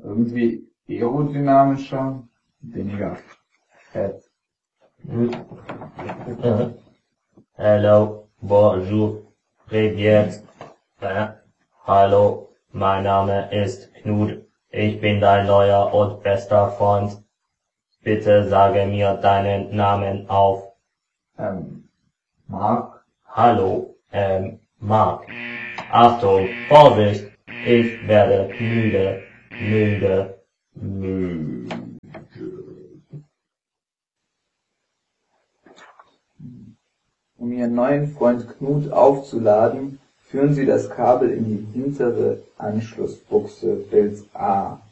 irgendwie aerodynamischer, weniger fett. Hello, bonjour, privet. Hallo, mein Name ist Knut. Ich bin dein neuer und bester Freund. Bitte sage mir deinen Namen auf. Mark. Hallo, Mark. Achtung, Vorsicht, ich werde müde. Um Ihren neuen Freund Knut aufzuladen, führen Sie das Kabel in die hintere Anschlussbuchse Bild A.